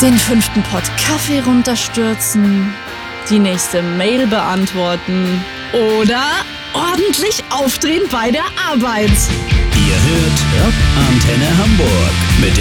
Den 5. Pott Kaffee runterstürzen, die nächste Mail beantworten oder ordentlich aufdrehen bei der Arbeit. Ihr hört Rockantenne Hamburg mit